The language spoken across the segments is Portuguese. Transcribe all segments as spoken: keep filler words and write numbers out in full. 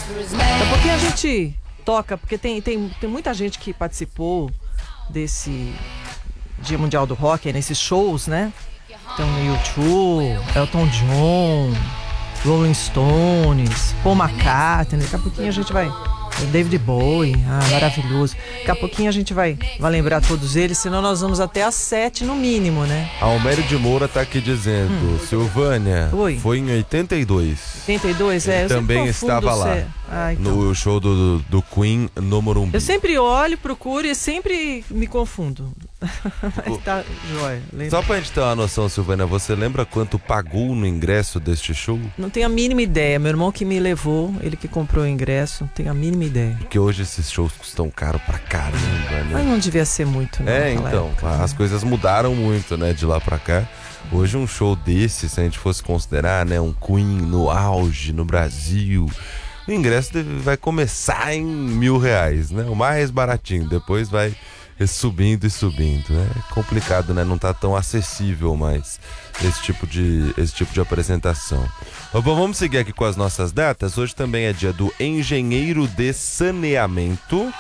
Daqui a pouquinho a gente toca, porque tem, tem, tem muita gente que participou desse Dia Mundial do Rock, nesses shows, né? Então, U dois, Elton John, Rolling Stones, Paul McCartney. Daqui a pouquinho a gente vai... David Bowie, ah, maravilhoso. Daqui a pouquinho a gente vai, vai lembrar todos eles, senão nós vamos até às sete no mínimo, né? A Almério de Moura tá aqui dizendo, hum. Silvânia, Oi. foi em oitenta e dois. oitenta e dois, é. Eu também estava lá, é. ah, então. no show do, do Queen no Morumbi. Eu sempre olho, procuro e sempre me confundo. Tá, joia, Só pra gente ter uma noção, Silvânia, você lembra quanto pagou no ingresso deste show? Não tenho a mínima ideia. Meu irmão que me levou, ele que comprou o ingresso, não tenho a mínima ideia. Porque hoje esses shows custam caro pra caramba, né? Mas não devia ser muito, né? É, então, época, as né? coisas mudaram muito, né, de lá pra cá. Hoje um show desse, se a gente fosse considerar, né, um Queen no auge, no Brasil, o ingresso deve, vai começar em mil reais, né? O mais baratinho, depois vai subindo e subindo, né? É complicado, né? Não tá tão acessível mais esse tipo de, esse tipo de apresentação. Bom, vamos seguir aqui com as nossas datas. Hoje também é dia do engenheiro de saneamento.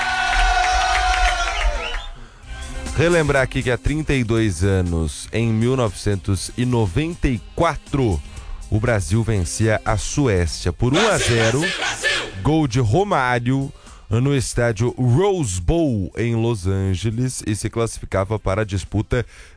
Relembrar aqui que há trinta e dois anos, em mil novecentos e noventa e quatro, o Brasil vencia a Suécia por um a zero, gol de Romário, no estádio Rose Bowl em Los Angeles, e se classificava para a disputa